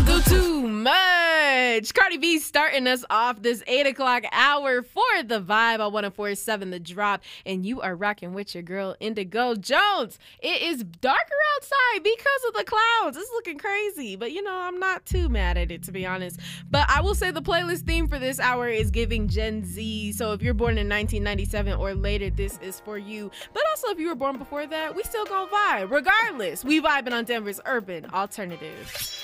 little too much. Cardi B starting us off this 8 o'clock hour for The Vibe on 104.7 The Drop. And you are rocking with your girl, Indigo Jones. It is darker outside because of the clouds. It's looking crazy. But, I'm not too mad at it, to be honest. But I will say the playlist theme for this hour is giving Gen Z. So if you're born in 1997 or later, this is for you. But also, if you were born before that, we still gonna vibe. Regardless, we vibing on Denver's urban alternative.